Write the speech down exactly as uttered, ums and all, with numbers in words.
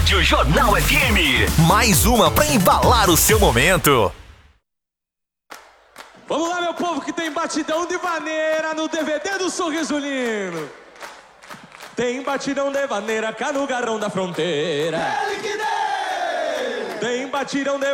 Rádio Jornal F M. Mais uma pra embalar o seu momento. Vamos lá, meu povo, que tem batidão de vaneira no D V D do Sorriso Lindo. Tem batidão de vaneira cá no Garrão da Fronteira. Ele que tem! Tem batidão de